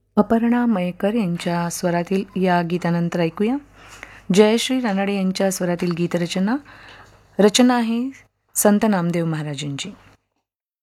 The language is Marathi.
अपर्णा मयेकर यांच्या स्वरातील या गीतानंतर ऐकूया जयश्री रानडे यांच्या स्वरातील गीतरचना. रचना आहे संत नामदेव महाराजांची.